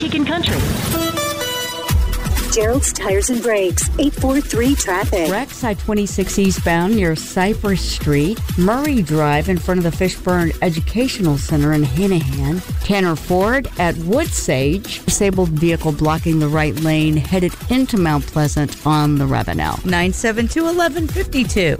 Chicken Country. Gerald's Tires and Brakes, 843 traffic. Wreck side 26 eastbound near Cypress Street. Murray Drive in front of the Fishburne Educational Center in Hanahan. Tanner Ford at Woodsage. Disabled vehicle blocking the right lane headed into Mount Pleasant on the Ravenel. 972-1152.